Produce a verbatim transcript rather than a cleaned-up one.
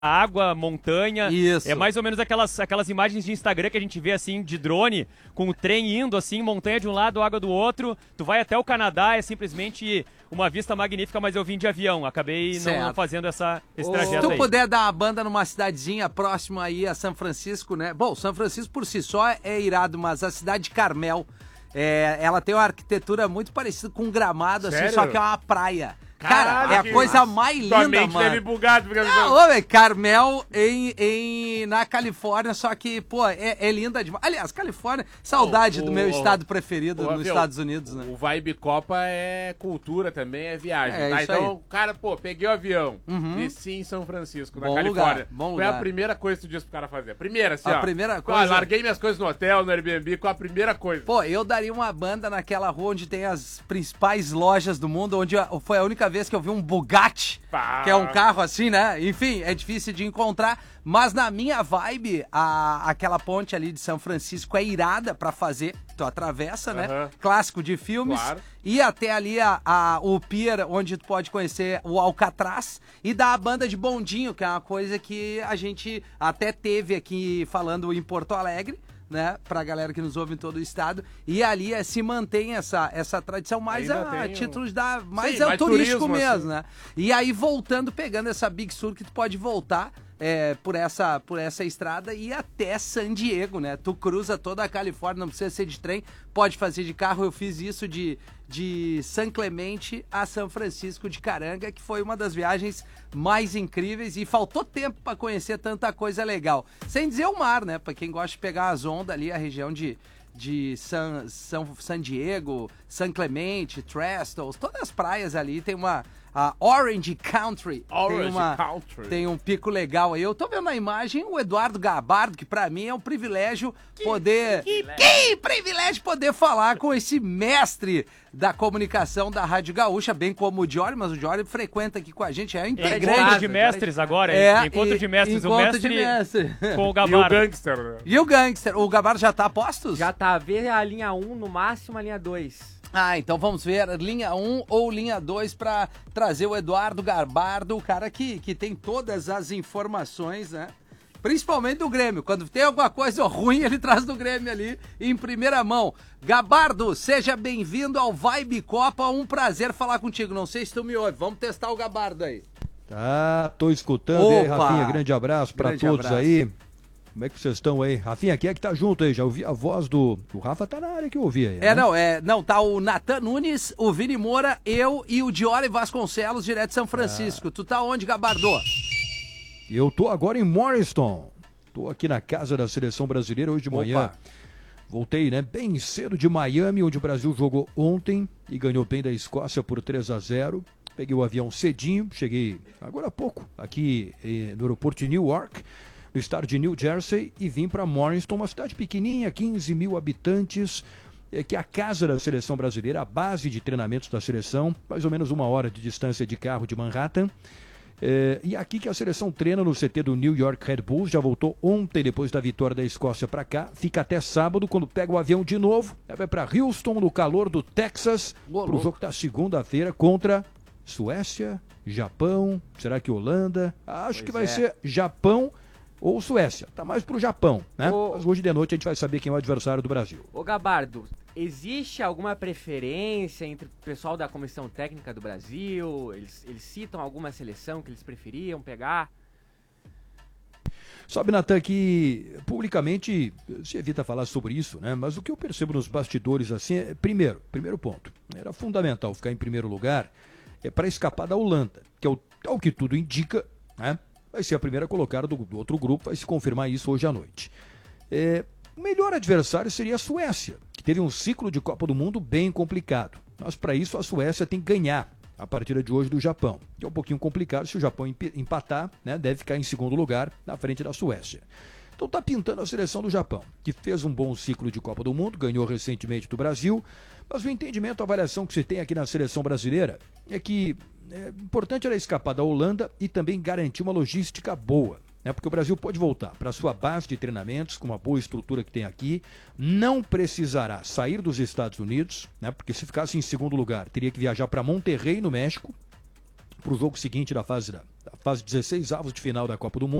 água, montanha. Isso. É mais ou menos aquelas, aquelas imagens de Instagram que a gente vê assim, de drone, com o trem indo assim, montanha de um lado, água do outro. Tu vai até o Canadá, é simplesmente uma vista magnífica, mas eu vim de avião. Acabei não, não fazendo essa, esse Se trajeto tu aí. puder dar uma banda numa cidadezinha próxima aí a São Francisco, né? Bom, São Francisco por si só é irado, mas a cidade de Carmel, é, ela tem uma arquitetura muito parecida com um Gramado, assim, Sério? só que é uma praia. Cara, Caralho, é a que coisa massa. mais Tua linda, mente mano. deve bugado, porque... Não, ô, véio, Carmel em, em, na Califórnia, só que, pô, é, é linda demais. Aliás, Califórnia, saudade O- do meu o- estado preferido o nos avião, Estados Unidos, né? O Vibe Copa é cultura também, é viagem, É, tá? isso Então, aí. cara, pô, peguei o avião, Uhum. desci em São Francisco, na Bom Califórnia. lugar, bom Foi a lugar. primeira coisa que tu disse pro cara fazer. Primeira, assim, A ó. primeira Ah, coisa- larguei minhas coisas no hotel, no Airbnb, com a primeira coisa. Pô, eu daria uma banda naquela rua onde tem as principais lojas do mundo, onde a- foi a única vez que eu vi um Bugatti, Pá. que é um carro assim, né? Enfim, é difícil de encontrar, mas na minha vibe, a, aquela ponte ali de São Francisco é irada pra fazer, tu atravessa, né? Aham. Clássico de filmes. Claro. E até ali a, a- o pier, onde tu pode conhecer o Alcatraz, e da banda de bondinho, que é uma coisa que a gente até teve aqui falando em Porto Alegre, né, pra galera que nos ouve em todo o estado, e ali é, se mantém essa, essa tradição, mais Ainda a, tem um- títulos da, mais Sim, é o mais turístico turismo, mesmo, assim. né, e aí voltando, pegando essa Big Sur, que tu pode voltar é, por, essa, por essa estrada e ir até San Diego, né, tu cruza toda a Califórnia, não precisa ser de trem, pode fazer de carro, eu fiz isso de, de San Clemente a São Francisco de Caranga, que foi uma das viagens mais incríveis e faltou tempo pra conhecer tanta coisa legal. Sem dizer o mar, né? Pra quem gosta de pegar as ondas ali, a região de, de San, São, San Diego, San Clemente, Trestles, todas as praias ali, tem uma... A Orange Country tem, Orange uma, Country. tem um pico legal aí. Eu tô vendo na imagem o Eduardo Gabardo, que pra mim é um privilégio poder... Que, que privilégio poder falar com esse mestre da comunicação da Rádio Gaúcha, bem como o Diori, mas o Diori frequenta aqui com a gente, é um É integrante. encontro de mestres agora, É, encontro e- de mestres, o encontro mestre de mestre. com o E o Gabardo. gangster, né? E o Gangster, o Gabardo já tá a postos? Já tá, vê a linha um, no máximo a linha dois. Ah, então vamos ver linha um ou linha dois para trazer o Eduardo Gabardo, o cara que, que tem todas as informações, né? Principalmente do Grêmio. Quando tem alguma coisa ruim, ele traz do Grêmio ali em primeira mão. Gabardo, seja bem-vindo ao Vibe Copa. Um prazer falar contigo. Não sei se tu me ouve. Vamos testar o Gabardo aí. Tá, tô escutando. E aí, Opa! Rafinha, grande abraço pra Grande todos abraço. aí. Como é que vocês estão aí? Rafinha, quem é que tá junto aí? Já ouvi a voz do... O Rafa tá na área que eu ouvi aí, É, né? não, é, não, tá o Natan Nunes, o Vini Moura, eu e o Diori Vasconcelos, direto de São Francisco. Ah. Tu tá onde, Gabardo? Eu tô agora em Morriston. Tô aqui na casa da seleção brasileira hoje de manhã. Opa. Voltei, né, bem cedo de Miami, onde o Brasil jogou ontem e ganhou bem da Escócia por três a zero. Peguei o avião cedinho, cheguei agora há pouco aqui eh, no aeroporto de Newark, no estado de New Jersey, e vim para Morriston, uma cidade pequenininha, quinze mil habitantes, eh, que é a casa da seleção brasileira, a base de treinamentos da seleção, mais ou menos uma hora de distância de carro de Manhattan. É, e aqui que a seleção treina no C T do New York Red Bulls, já voltou ontem depois da vitória da Escócia para cá, fica até sábado quando pega o avião de novo, aí vai para Houston, no calor do Texas, para o jogo da segunda-feira contra Suécia, Japão, será que Holanda? Acho Pois que vai é. ser Japão ou Suécia, tá mais pro Japão, né? Ô- Mas hoje de noite a gente vai saber quem é o adversário do Brasil. Ô Gabardo, existe alguma preferência entre o pessoal da comissão técnica do Brasil? Eles, eles citam alguma seleção que eles preferiam pegar? Sabe, Natan, que publicamente se evita falar sobre isso, né? Mas o que eu percebo nos bastidores assim é, primeiro, primeiro ponto, era fundamental ficar em primeiro lugar é para escapar da Holanda, que é o tal que tudo indica, né? Vai ser a primeira colocada do, do outro grupo, vai se confirmar isso hoje à noite. É, o melhor adversário seria a Suécia, que teve um ciclo de Copa do Mundo bem complicado. Mas para isso a Suécia tem que ganhar a partida de hoje do Japão, que é um pouquinho complicado. Se o Japão emp- empatar, né, deve ficar em segundo lugar na frente da Suécia. Então tá pintando a seleção do Japão, que fez um bom ciclo de Copa do Mundo, ganhou recentemente do Brasil, mas o entendimento, a avaliação que se tem aqui na seleção brasileira é que é importante era escapar da Holanda e também garantir uma logística boa, né? Porque o Brasil pode voltar para sua base de treinamentos com uma boa estrutura que tem aqui, não precisará sair dos Estados Unidos, né? Porque se ficasse em segundo lugar teria que viajar para Monterrey, no México, para o jogo seguinte da fase, da, da fase dezesseis avos de final da Copa do Mundo.